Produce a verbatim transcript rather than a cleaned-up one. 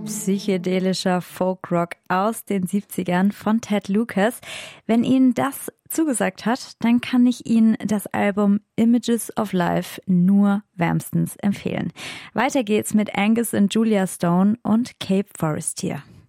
Psychedelischer Folkrock aus den siebzigern von Ted Lucas. Wenn Ihnen das zugesagt hat, dann kann ich Ihnen das Album Images of Life nur wärmstens empfehlen. Weiter geht's mit Angus und Julia Stone und Cape Forestier.